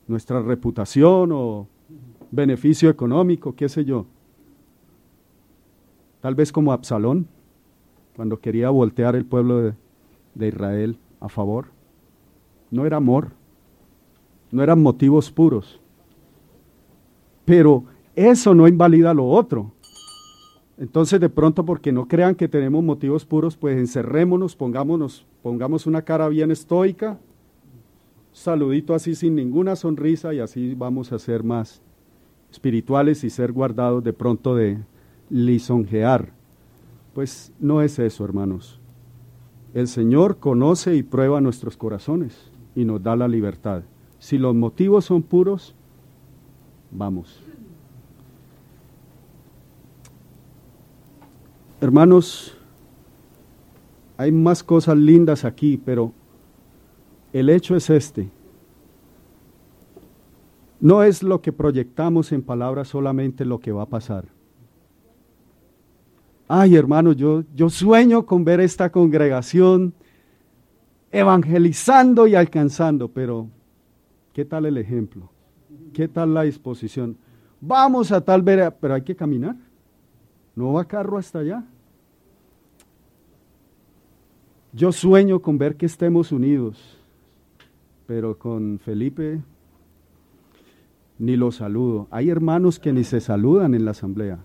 nuestra reputación o beneficio económico, qué sé yo. Tal vez como Absalón, cuando quería voltear el pueblo de Israel a favor. No era amor, no eran motivos puros. Pero eso no invalida lo otro. Entonces, de pronto, porque no crean que tenemos motivos puros, pues encerrémonos, pongamos una cara bien estoica, saludito así sin ninguna sonrisa, y así vamos a ser más espirituales y ser guardados de pronto de lisonjear. Pues no es eso, hermanos. El Señor conoce y prueba nuestros corazones y nos da la libertad. Si los motivos son puros, vamos. Hermanos, hay más cosas lindas aquí, pero el hecho es este. No es lo que proyectamos en palabras solamente lo que va a pasar. Ay, hermanos, yo sueño con ver esta congregación evangelizando y alcanzando, pero ¿qué tal el ejemplo? ¿Qué tal la disposición? Vamos a tal ver, pero hay que caminar. ¿No va carro hasta allá? Yo sueño con ver que estemos unidos, pero con Felipe ni lo saludo. Hay hermanos que ni se saludan en la asamblea,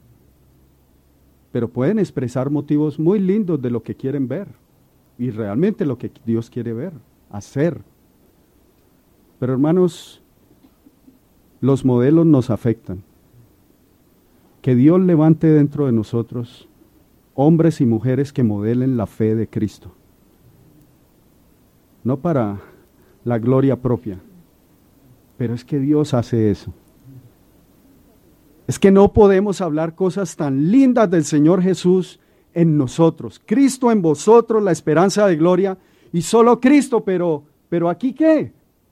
pero pueden expresar motivos muy lindos de lo que quieren ver y realmente lo que Dios quiere ver, hacer. Pero hermanos, los modelos nos afectan. Que Dios levante dentro de nosotros hombres y mujeres que modelen la fe de Cristo. No para la gloria propia, pero es que Dios hace eso. Es que no podemos hablar cosas tan lindas del Señor Jesús en nosotros. Cristo en vosotros, la esperanza de gloria, y solo Cristo, pero ¿aquí qué?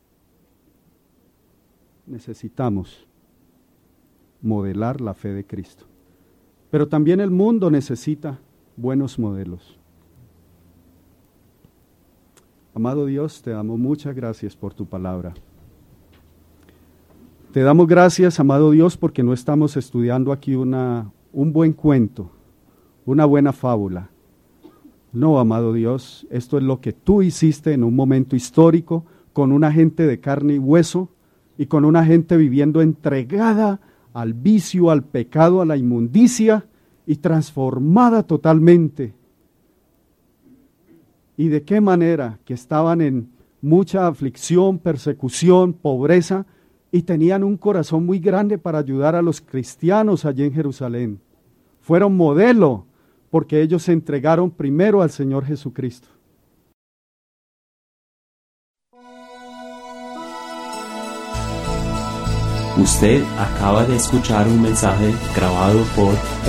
Necesitamos modelar la fe de Cristo. Pero también el mundo necesita buenos modelos. Amado Dios, te damos muchas gracias por tu palabra. Te damos gracias, amado Dios, porque no estamos estudiando aquí un buen cuento, una buena fábula. No, amado Dios, esto es lo que tú hiciste en un momento histórico, con una gente de carne y hueso, y con una gente viviendo entregada al vicio, al pecado, a la inmundicia, y transformada totalmente. ¿Y de qué manera? Que estaban en mucha aflicción, persecución, pobreza, y tenían un corazón muy grande para ayudar a los cristianos allí en Jerusalén. Fueron modelo, porque ellos se entregaron primero al Señor Jesucristo. Usted acaba de escuchar un mensaje grabado por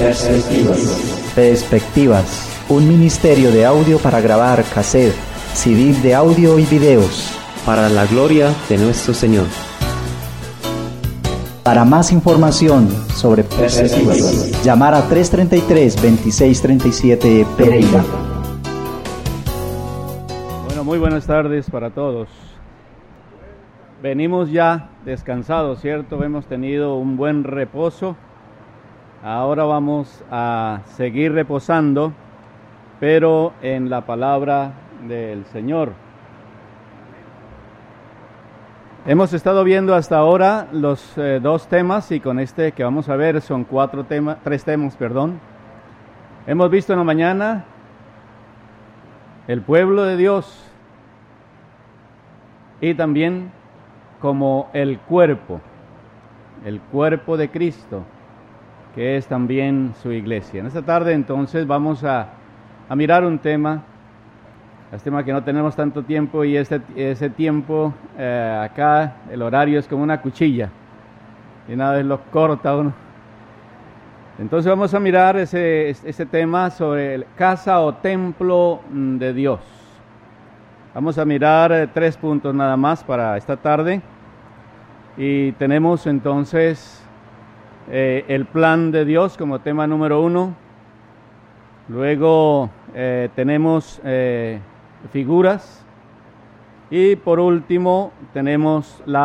Perspectivas, un ministerio de audio para grabar cassette, CD de audio y videos. para la gloria de nuestro Señor. Para más información sobre Perspectivas, llamar a 333-2637 Pereira. Bueno, muy buenas tardes para todos. Venimos ya descansados, ¿cierto? Hemos tenido un buen reposo. Ahora vamos a seguir reposando, pero en la palabra del Señor. Hemos estado viendo hasta ahora los dos temas, y con este que vamos a ver son tres temas. Hemos visto en la mañana el pueblo de Dios y también como el cuerpo de Cristo, que es también su iglesia. En esta tarde entonces vamos a mirar un tema. Lástima que no tenemos tanto tiempo, y ese tiempo acá el horario es como una cuchilla y una vez lo corta uno. Entonces vamos a mirar ese tema sobre casa o templo de Dios. Vamos a mirar 3 puntos nada más para esta tarde, y tenemos entonces el plan de Dios como tema número 1. Luego tenemos figuras, y por último tenemos la